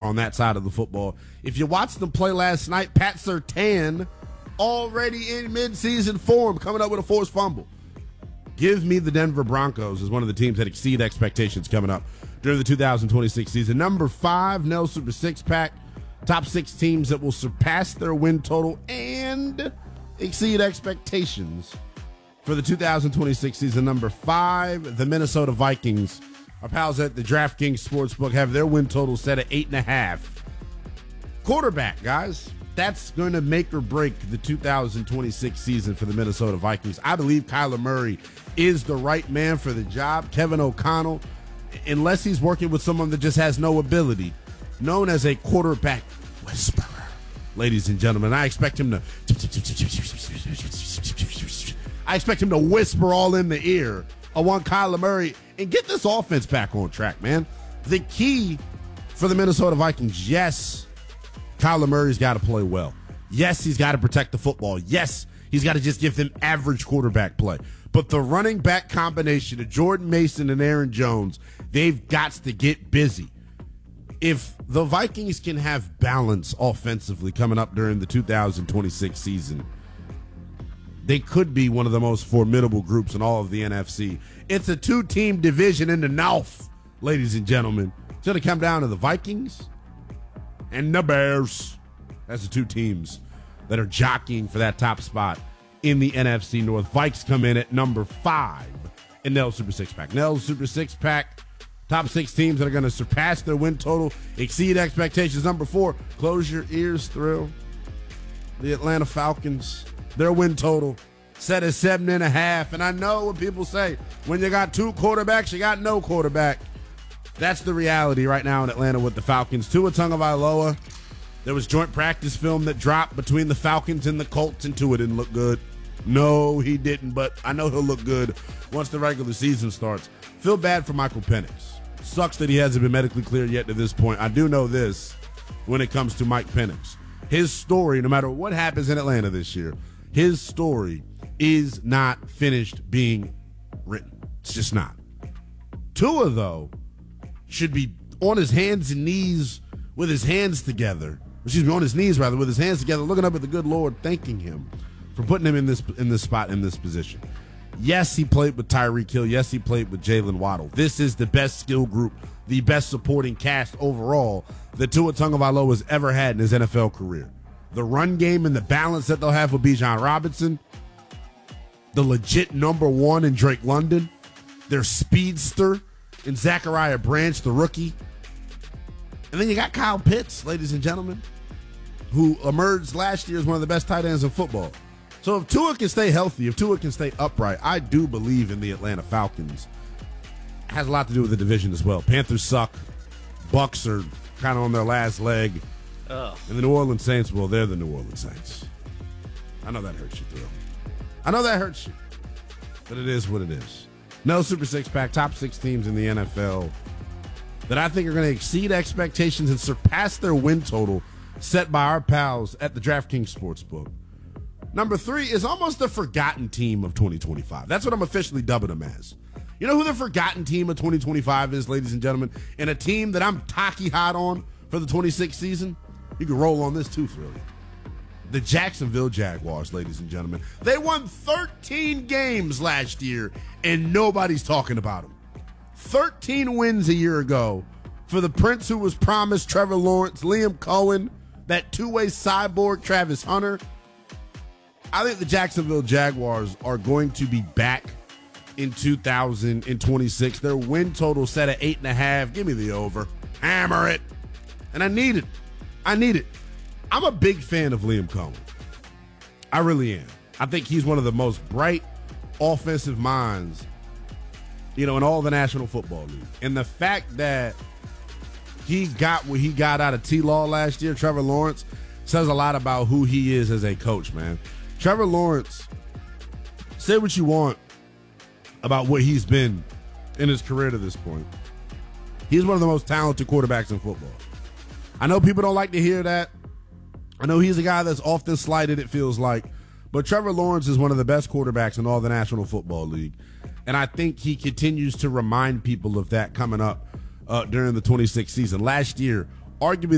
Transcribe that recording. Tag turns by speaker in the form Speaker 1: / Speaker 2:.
Speaker 1: on that side of the football. If you watched them play last night, Pat Surtain already in midseason form, coming up with a forced fumble. Give me the Denver Broncos as one of the teams that exceed expectations coming up during the 2026 season. Number 5, Nell Super Six Pack. Top 6 teams that will surpass their win total and exceed expectations for the 2026 season. Number 5, the Minnesota Vikings. Our pals at the DraftKings Sportsbook have their win total set at 8.5. Quarterback, guys. That's going to make or break the 2026 season for the Minnesota Vikings. I believe Kyler Murray is the right man for the job. Kevin O'Connell, unless he's working with someone that just has no ability, known as a quarterback whisperer. Ladies and gentlemen, I expect him to whisper all in the ear of one Kyler Murray and get this offense back on track, man. The key for the Minnesota Vikings, yes, Kyler Murray's got to play well. Yes, he's got to protect the football. Yes, he's got to just give them average quarterback play. But the running back combination of Jordan Mason and Aaron Jones, they've got to get busy. If the Vikings can have balance offensively coming up during the 2026 season, they could be one of the most formidable groups in all of the NFC. It's a 2-team division in the North, ladies and gentlemen. It's going to come down to the Vikings and the Bears. That's the 2 teams that are jockeying for that top spot in the NFC North. Vikes come in at number 5 in Nell's Super Six Pack. Nell's Super Six Pack, top 6 teams that are going to surpass their win total, exceed expectations. Number 4, close your ears, Thrill. The Atlanta Falcons, their win total set at 7.5. And I know what people say, when you got 2 quarterbacks, you got no quarterback. That's the reality right now in Atlanta with the Falcons. Tua Tagovailoa, there was joint practice film that dropped between the Falcons and the Colts, and Tua didn't look good. No, he didn't, but I know he'll look good once the regular season starts. Feel bad for Michael Penix. Sucks that he hasn't been medically cleared yet to this point. I do know this when it comes to Mike Penix. His story, no matter what happens in Atlanta this year, his story is not finished being written. It's just not. Tua, though, should be on his hands and knees with his hands together. Excuse me, on his knees, rather, with his hands together, looking up at the good Lord, thanking him for putting him in this spot, in this position. Yes, he played with Tyreek Hill. Yes, he played with Jalen Waddle. This is the best skill group, the best supporting cast overall that Tua Tagovailoa has ever had in his NFL career. The run game and the balance that they'll have with Bijan Robinson, the legit number 1 in Drake London, their speedster in Zachariah Branch, the rookie. And then you got Kyle Pitts, ladies and gentlemen, who emerged last year as one of the best tight ends in football. So if Tua can stay healthy, if Tua can stay upright, I do believe in the Atlanta Falcons. It has a lot to do with the division as well. Panthers suck. Bucks are kind of on their last leg.
Speaker 2: Ugh.
Speaker 1: And the New Orleans Saints, well, they're the New Orleans Saints. I know that hurts you, Thrill. I know that hurts you. But it is what it is. No Super Six Pack, top 6 teams in the NFL that I think are going to exceed expectations and surpass their win total set by our pals at the DraftKings Sportsbook. Number 3 is almost the forgotten team of 2025. That's what I'm officially dubbing them as. You know who the forgotten team of 2025 is, ladies and gentlemen? And a team that I'm tacky hot on for the 26th season? You can roll on this too, Thrill. The Jacksonville Jaguars, ladies and gentlemen. They won 13 games last year, and nobody's talking about them. 13 wins a year ago for the prince who was promised, Trevor Lawrence, Liam Cohen, that 2-way cyborg, Travis Hunter. I think the Jacksonville Jaguars are going to be back in 2026. Their win total set at 8.5. Give me the over. Hammer it. And I need it. I'm a big fan of Liam Cohen. I really am. I think he's one of the most bright offensive minds, in all the National Football League. And the fact that he got what he got out of T-Law last year, Trevor Lawrence, says a lot about who he is as a coach, man. Trevor Lawrence, say what you want about what he's been in his career to this point. He's one of the most talented quarterbacks in football. I know people don't like to hear that. I know he's a guy that's often slighted, it feels like. But Trevor Lawrence is one of the best quarterbacks in all the National Football League. And I think he continues to remind people of that coming up during the 26th season. Last year, arguably